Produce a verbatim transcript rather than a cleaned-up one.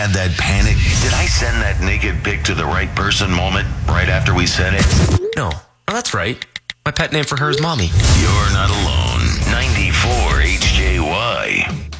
Had that panic, did I send that naked pic to the right person moment right after we sent it? No, oh, that's right. My pet name for her is Mommy. You're not alone.